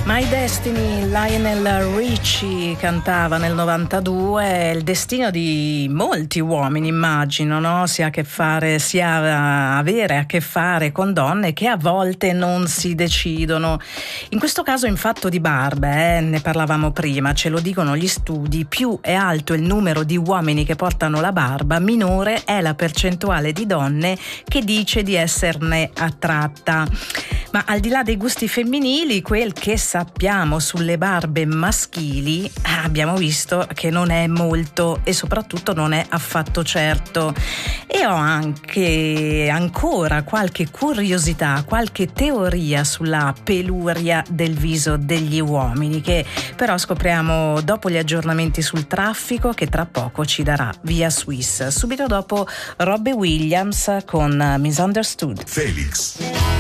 My Destiny, Lionel Richie cantava nel 92. Il destino di molti uomini, immagino, no? Sia avere a che fare con donne che a volte non si decidono. In questo caso in fatto di barba, ne parlavamo prima, ce lo dicono gli studi, più è alto il numero di uomini che portano la barba, minore è la percentuale di donne che dice di esserne attratta. Ma al di là dei gusti femminili, quel che sappiamo sulle barbe maschili, abbiamo visto che non è molto e soprattutto non è affatto certo. E ho anche ancora qualche curiosità, qualche teoria sulla peluria del viso degli uomini, che però scopriamo dopo gli aggiornamenti sul traffico che tra poco ci darà Via Swiss. Subito dopo Robbie Williams con Misunderstood. Felix.